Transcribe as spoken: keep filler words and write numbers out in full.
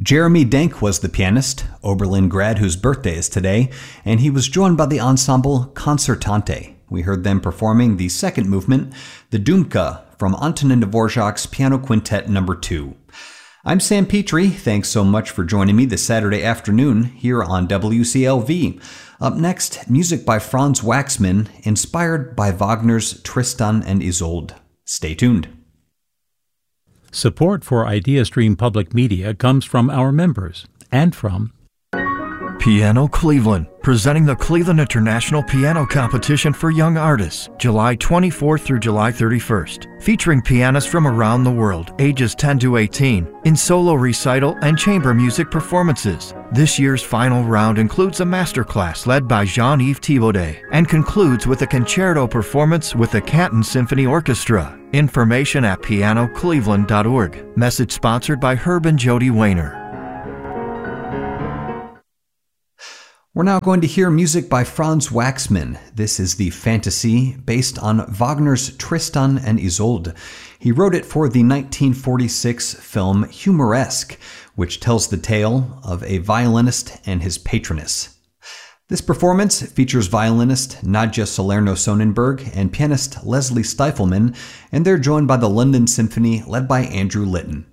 Jeremy Denk was the pianist, Oberlin grad whose birthday is today, and he was joined by the ensemble Concertante. We heard them performing the second movement, the Dumka, from Antonin Dvorak's Piano Quintet number two. I'm Sam Petrie. Thanks so much for joining me this Saturday afternoon here on W C L V. Up next, music by Franz Waxman, inspired by Wagner's Tristan and Isolde. Stay tuned. Support for IdeaStream Public Media comes from our members and from Piano Cleveland, presenting the Cleveland International Piano Competition for Young Artists, July twenty-fourth through July thirty-first, featuring pianists from around the world, ages ten to eighteen, in solo recital and chamber music performances. This year's final round includes a masterclass led by Jean-Yves Thibaudet and concludes with a concerto performance with the Canton Symphony Orchestra. Information at piano cleveland dot org. Message sponsored by Herb and Jody Weiner. We're now going to hear music by Franz Waxman. This is the fantasy based on Wagner's Tristan and Isolde. He wrote it for the nineteen forty-six film Humoresque, which tells the tale of a violinist and his patroness. This performance features violinist Nadja Salerno-Sonnenberg and pianist Leslie Stifelman, and they're joined by the London Symphony led by Andrew Litton.